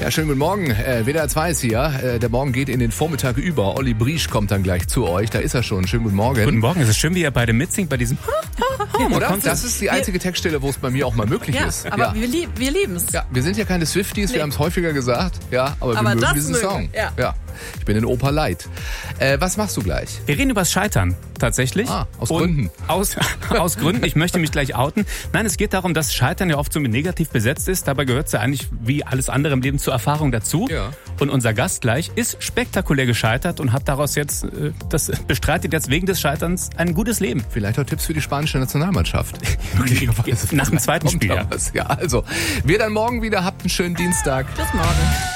Ja, schönen guten Morgen. WDR 2 ist hier. Der Morgen geht in den Vormittag über. Olli Briesch kommt dann gleich zu euch. Da ist er schon. Schönen guten Morgen. Guten Morgen. Es ist schön, wie ihr beide mitsingt bei diesem Oder? Das ist die einzige Textstelle, wo es bei mir auch mal möglich ist. Aber wir lieben es. Ja, wir sind ja keine Swifties, wir haben es häufiger gesagt. Ja, aber wir mögen diesen Song. Ja. Ich bin in Oper Light. Was machst du gleich? Wir reden über das Scheitern, tatsächlich. Aus Gründen. Aus Gründen. Ich möchte mich gleich outen. Nein, es geht darum, dass Scheitern ja oft so negativ besetzt ist. Dabei gehört es ja eigentlich wie alles andere im Leben zur Erfahrung dazu. Ja. Und unser Gast gleich ist spektakulär gescheitert und hat daraus jetzt, bestreitet jetzt wegen des Scheiterns ein gutes Leben. Vielleicht auch Tipps für die spanische Nationalmannschaft. Nach dem zweiten Spiel. Ja, also, wir dann morgen wieder. Habt einen schönen Dienstag. Bis morgen.